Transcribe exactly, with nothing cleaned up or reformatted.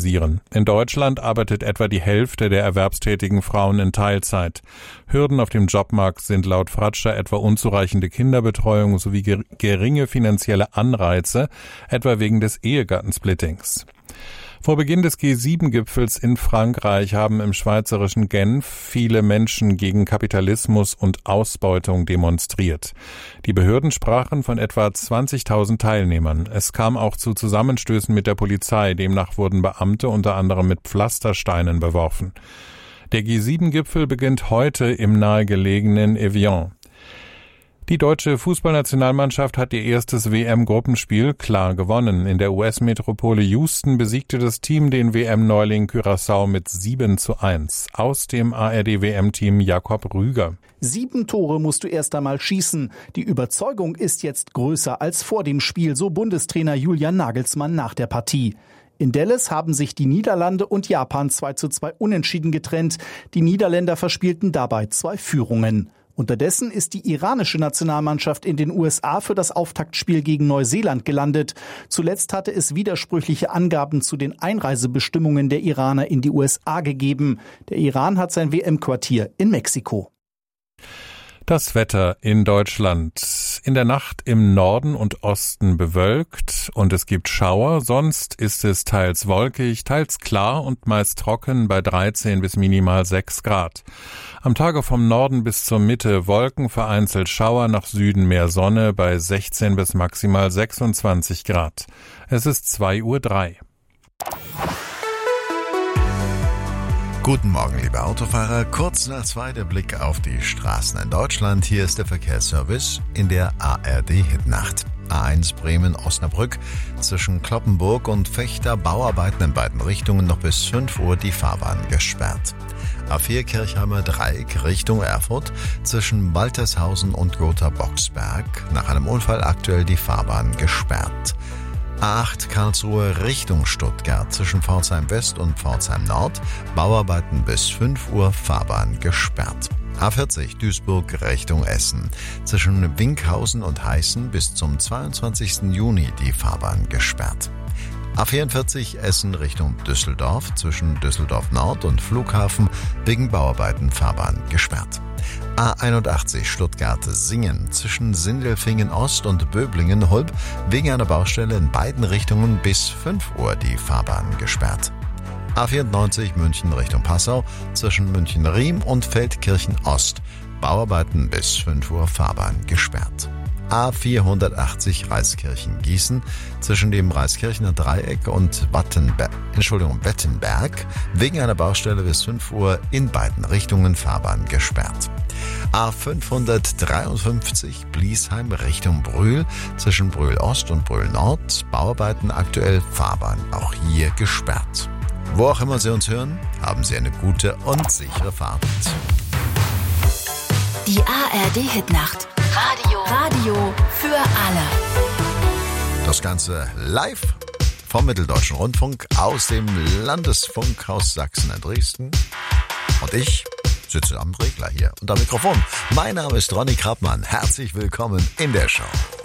organisieren. In Deutschland arbeitet etwa die Hälfte der erwerbstätigen Frauen in Teilzeit. Hürden auf dem Jobmarkt sind laut Fratscher etwa unzureichende Kinderbetreuung sowie geringe finanzielle Anreize, etwa wegen des Ehegattensplittings. Vor Beginn des G sieben Gipfels in Frankreich haben im schweizerischen Genf viele Menschen gegen Kapitalismus und Ausbeutung demonstriert. Die Behörden sprachen von etwa zwanzigtausend Teilnehmern. Es kam auch zu Zusammenstößen mit der Polizei. Demnach wurden Beamte unter anderem mit Pflastersteinen beworfen. Der G sieben Gipfel beginnt heute im nahegelegenen Evian. Die deutsche Fußballnationalmannschaft hat ihr erstes W M-Gruppenspiel klar gewonnen. In der U S-Metropole Houston besiegte das Team den W M-Neuling Curaçao mit sieben zu eins. Aus dem A R D-W M-Team Jakob Rüger. Sieben Tore musst du erst einmal schießen. Die Überzeugung ist jetzt größer als vor dem Spiel, so Bundestrainer Julian Nagelsmann nach der Partie. In Dallas haben sich die Niederlande und Japan zwei zu zwei unentschieden getrennt. Die Niederländer verspielten dabei zwei Führungen. Unterdessen ist die iranische Nationalmannschaft in den U S A für das Auftaktspiel gegen Neuseeland gelandet. Zuletzt hatte es widersprüchliche Angaben zu den Einreisebestimmungen der Iraner in die U S A gegeben. Der Iran hat sein W M-Quartier in Mexiko. Das Wetter in Deutschland. In der Nacht im Norden und Osten bewölkt und es gibt Schauer. Sonst ist es teils wolkig, teils klar und meist trocken bei dreizehn bis minimal sechs Grad. Am Tage vom Norden bis zur Mitte Wolken, vereinzelt Schauer, nach Süden mehr Sonne bei sechzehn bis maximal sechsundzwanzig Grad. Es ist zwei Uhr drei. Guten Morgen, liebe Autofahrer. Kurz nach zwei der Blick auf die Straßen in Deutschland. Hier ist der Verkehrsservice in der A R D-Hitnacht. A eins Bremen-Osnabrück, zwischen Cloppenburg und Vechta Bauarbeiten in beiden Richtungen, noch bis fünf Uhr die Fahrbahn gesperrt. A vier Kirchheimer Dreieck Richtung Erfurt, zwischen Baltershausen und Gotha-Boxberg, nach einem Unfall aktuell die Fahrbahn gesperrt. A acht Karlsruhe Richtung Stuttgart, zwischen Pforzheim West und Pforzheim Nord, Bauarbeiten bis fünf Uhr, Fahrbahn gesperrt. A vierzig Duisburg Richtung Essen, zwischen Winkhausen und Heißen bis zum zweiundzwanzigsten Juni die Fahrbahn gesperrt. A vierundvierzig Essen Richtung Düsseldorf, zwischen Düsseldorf Nord und Flughafen, wegen Bauarbeiten Fahrbahn gesperrt. A einundachtzig Stuttgart-Singen, zwischen Sindelfingen Ost und Böblingen-Hulb, wegen einer Baustelle in beiden Richtungen bis fünf Uhr die Fahrbahn gesperrt. A vierundneunzig München Richtung Passau, zwischen München-Riem und Feldkirchen Ost, Bauarbeiten bis fünf Uhr, Fahrbahn gesperrt. A vierhundertachtzig Reiskirchen-Gießen, zwischen dem Reiskirchener Dreieck und Wattenberg, Entschuldigung, Wettenberg, wegen einer Baustelle bis fünf Uhr in beiden Richtungen, Fahrbahn gesperrt. A fünfhundertdreiundfünfzig Bliesheim Richtung Brühl, zwischen Brühl Ost und Brühl Nord, Bauarbeiten aktuell, Fahrbahn auch hier gesperrt. Wo auch immer Sie uns hören, haben Sie eine gute und sichere Fahrt. Die A R D-Hitnacht. Radio. Radio für alle. Das Ganze live vom Mitteldeutschen Rundfunk aus dem Landesfunkhaus Sachsen in Dresden. Und ich sitze am Regler hier und am Mikrofon. Mein Name ist Ronny Krappmann. Herzlich willkommen in der Show.